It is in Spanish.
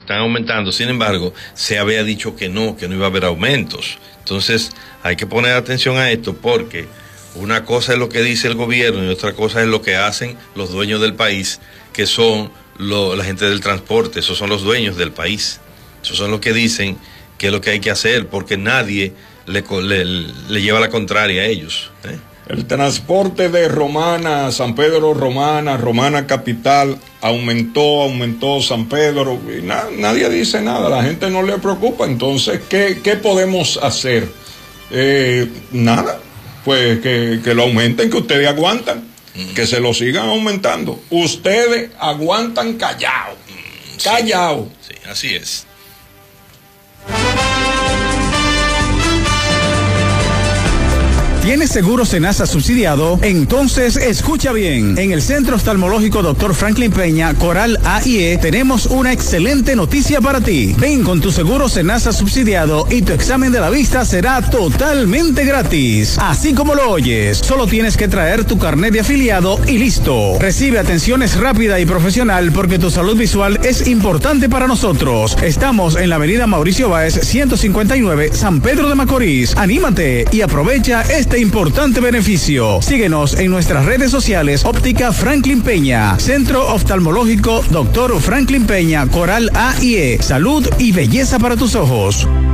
están aumentando. Sin embargo, se había dicho que no iba a haber aumentos. Entonces, hay que poner atención a esto, porque una cosa es lo que dice el gobierno y otra cosa es lo que hacen los dueños del país, que son la gente del transporte. Esos son los dueños del país. Esos son los que dicen qué es lo que hay que hacer, porque nadie le lleva la contraria a ellos. El transporte de Romana, San Pedro Romana, Romana Capital, aumentó San Pedro, y nadie dice nada, la gente no le preocupa. Entonces, ¿qué podemos hacer? Nada, pues que lo aumenten, que ustedes aguantan, que se lo sigan aumentando. Ustedes aguantan callado, callado. Sí, así es. ¿Tienes seguro Senasa subsidiado? Entonces escucha bien. En el Centro Oftalmológico Dr. Franklin Peña, Coral AIE, tenemos una excelente noticia para ti. Ven con tu seguro Senasa subsidiado y tu examen de la vista será totalmente gratis. Así como lo oyes, solo tienes que traer tu carnet de afiliado y listo. Recibe atenciones rápida y profesional porque tu salud visual es importante para nosotros. Estamos en la avenida Mauricio Báez, 159, San Pedro de Macorís. Anímate y aprovecha este importante beneficio. Síguenos en nuestras redes sociales. Óptica Franklin Peña, Centro Oftalmológico Dr. Franklin Peña, Coral AIE, salud y belleza para tus ojos.